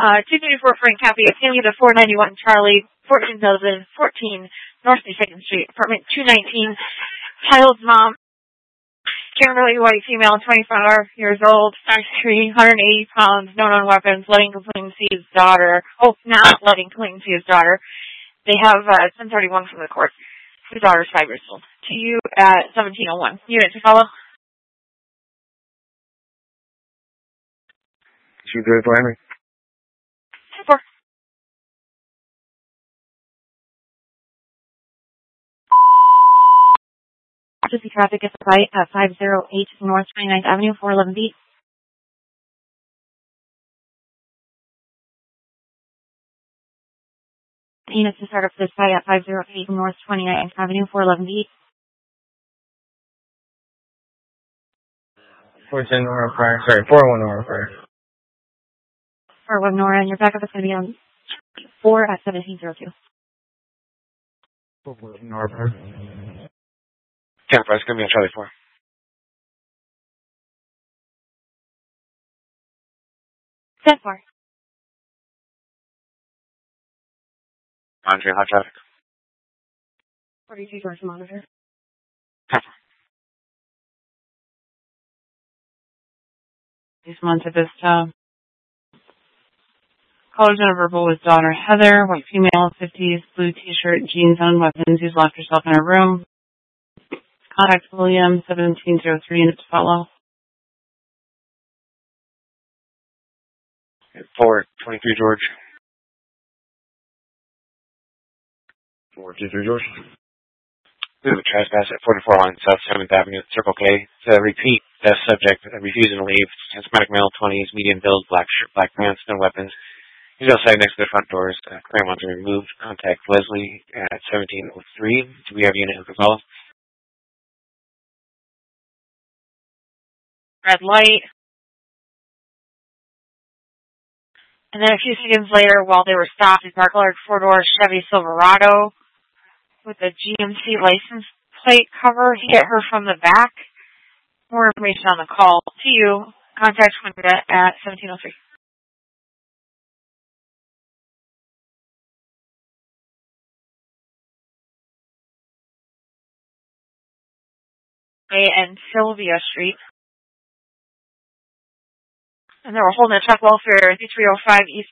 234 Frank Cappy, family to 491 Charlie, 14,014 North 2nd Street, apartment 219, child's mom, Kimberly White, female, 24 years old, 5'3", 180 pounds, no known weapons, letting Clayton see his daughter. Oh, not letting Clayton see his daughter. They have 1031 from the court. His daughter's 5 years old. To you at 1701. Unit to follow. Shoot through for Henry. 4. Emergency traffic at the site at 508 North 29th Avenue, 411B. Units to start up this site at 508 North 29th Avenue, 411B. 410 Nora Pryor. Sorry, 401 Nora Pryor. 401 Nora, and your backup is going to be on 4 at 1702. 401 Nora Pryor. 10 Press, going to be on Charlie 4. 10-4. Monitoring hot traffic. 42 George Monitor. 10-4. This month at this time. College and a verbal with daughter Heather, white female, 50s, blue t-shirt, jeans on, weapons, who's locked herself in her room. Contact William, 1703, unit to follow. 423 George. 423 George. We have a trespass at 44 on South 7th Avenue, Circle K. To repeat, the subject refusing to leave. Hispanic male, 20s, medium build, black shirt, black pants, no weapons. He's outside next to the front doors. Claim wants to be removed. Contact Leslie at 1703. Do we have unit who can follow? Red light. And then a few seconds later, while they were stopped, a dark-colored four-door Chevy Silverado with a GMC license plate cover hit her from the back. More information on the call. To you, contact Winda at 1703. And Sylvia Street. And they were holding a truck welfare 3305 East